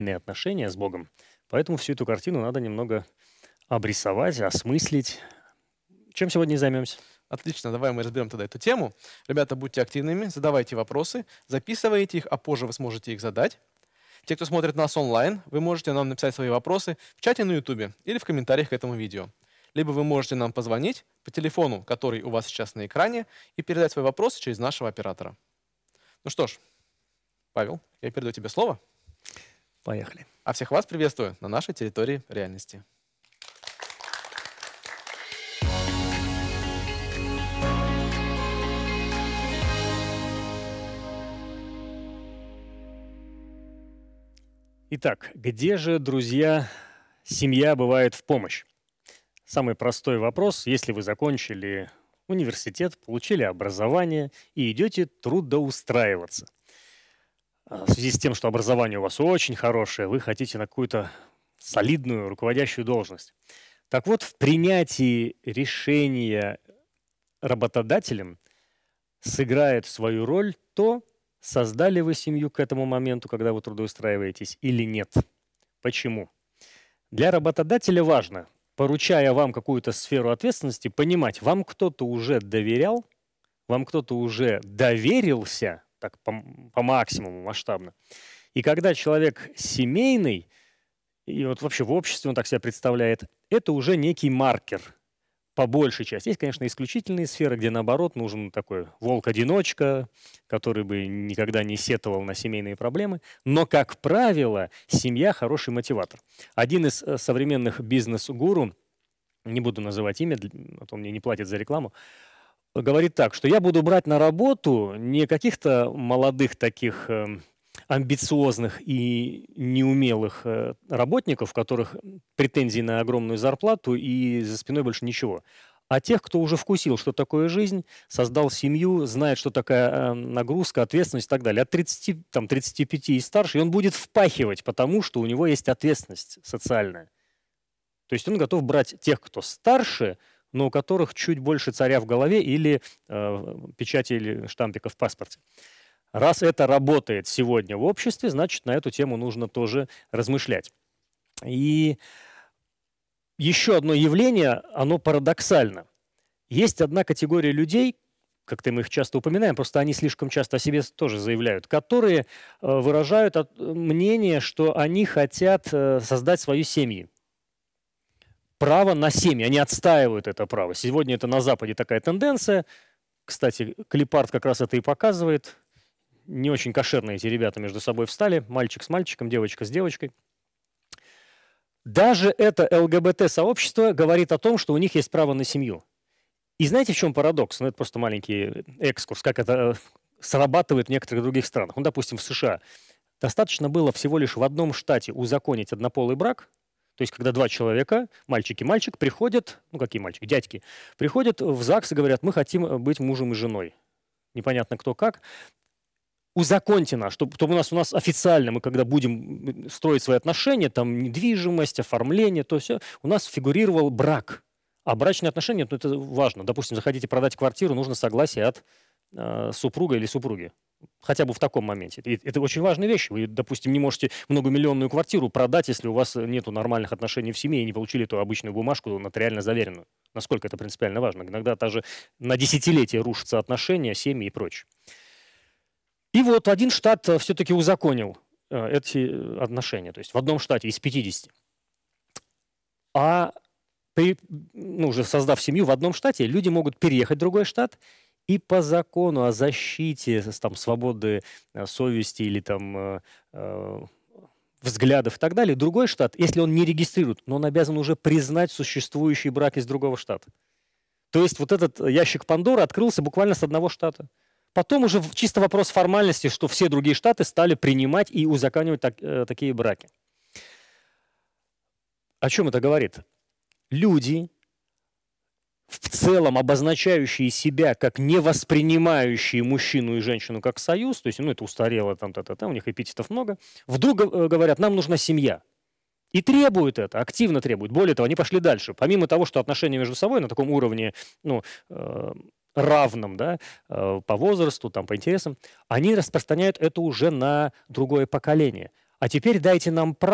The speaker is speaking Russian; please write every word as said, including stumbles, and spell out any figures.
отношения с Богом. Поэтому всю эту картину надо немного обрисовать, осмыслить. Чем сегодня и займемся? Отлично, давай мы разберем тогда эту тему. Ребята, будьте активными, задавайте вопросы, записывайте их, а позже вы сможете их задать. Те, кто смотрит нас онлайн, вы можете нам написать свои вопросы в чате на ютубе или в комментариях к этому видео. Либо вы можете нам позвонить по телефону, который у вас сейчас на экране, и передать свой вопрос через нашего оператора. Ну что ж, Павел, я передаю тебе слово. Поехали. А всех вас приветствую на нашей территории реальности. Итак, где же, друзья, семья бывает в помощь? Самый простой вопрос. Если вы закончили университет, получили образование и идете трудоустраиваться. В связи с тем, что образование у вас очень хорошее, вы хотите на какую-то солидную руководящую должность. Так вот, в принятии решения работодателем сыграет свою роль то, создали вы семью к этому моменту, когда вы трудоустраиваетесь, или нет. Почему? Для работодателя важно, поручая вам какую-то сферу ответственности, понимать, вам кто-то уже доверял, вам кто-то уже доверился, так по, по максимуму масштабно. И когда человек семейный, и вот вообще в обществе он так себя представляет, это уже некий маркер. По большей части. Есть, конечно, исключительные сферы, где, наоборот, нужен такой волк-одиночка, который бы никогда не сетовал на семейные проблемы. Но, как правило, семья – хороший мотиватор. Один из современных бизнес-гуру, не буду называть имя, а то мне не платят за рекламу, говорит так, что я буду брать на работу не каких-то молодых таких амбициозных и неумелых работников, у которых претензии на огромную зарплату и за спиной больше ничего, а тех, кто уже вкусил, что такое жизнь, создал семью, знает, что такая нагрузка, ответственность и так далее. От тридцати, там, тридцати пяти и старше, и он будет впахивать, потому что у него есть ответственность социальная. То есть он готов брать тех, кто старше, но у которых чуть больше царя в голове или э, печати или штампика в паспорте. Раз это работает сегодня в обществе, значит, на эту тему нужно тоже размышлять. И еще одно явление, оно парадоксально. Есть одна категория людей, как-то мы их часто упоминаем, просто они слишком часто о себе тоже заявляют, которые выражают мнение, что они хотят создать свои семьи. Право на семьи, они отстаивают это право. Сегодня это на Западе такая тенденция. Кстати, Клипарт как раз это и показывает. Не очень кошерные эти ребята между собой встали. Мальчик с мальчиком, девочка с девочкой. Даже это ЛГБТ-сообщество говорит о том, что у них есть право на семью. И знаете, в чем парадокс? Ну, это просто маленький экскурс, как это срабатывает в некоторых других странах. Ну, допустим, в США достаточно было всего лишь в одном штате узаконить однополый брак. То есть, когда два человека, мальчик и мальчик, приходят, ну, какие мальчики, дядьки, приходят в ЗАГС и говорят, мы хотим быть мужем и женой. Непонятно кто как. Узаконьте нас, чтобы, чтобы у нас у нас официально, мы когда будем строить свои отношения, там недвижимость, оформление, то все, у нас фигурировал брак. А брачные отношения, ну, это важно. Допустим, захотите продать квартиру, нужно согласие от э, супруга или супруги. Хотя бы в таком моменте. И это очень важная вещь. Вы, допустим, не можете многомиллионную квартиру продать, если у вас нет нормальных отношений в семье и не получили эту обычную бумажку нотариально заверенную. Насколько это принципиально важно. Иногда даже на десятилетия рушатся отношения, семьи и прочее. И вот один штат все-таки узаконил э, эти отношения, то есть в одном штате из пятидесяти. А при, ну, уже создав семью в одном штате, люди могут переехать в другой штат и по закону о защите там, свободы э, совести или там, э, э, взглядов и так далее, другой штат, если он не регистрирует, но он обязан уже признать существующий брак из другого штата. То есть вот этот ящик Пандоры открылся буквально с одного штата. Потом уже чисто вопрос формальности, что все другие штаты стали принимать и узаконивать так, э, такие браки. О чем это говорит? Люди, в целом обозначающие себя как не воспринимающие мужчину и женщину как союз, то есть, ну, это устарело, там, та, та, та, у них эпитетов много, вдруг э, говорят, нам нужна семья. И требуют это, активно требуют. Более того, они пошли дальше. Помимо того, что отношения между собой на таком уровне, ну, э, равном, да, по возрасту, там, по интересам, они распространяют это уже на другое поколение. А теперь дайте нам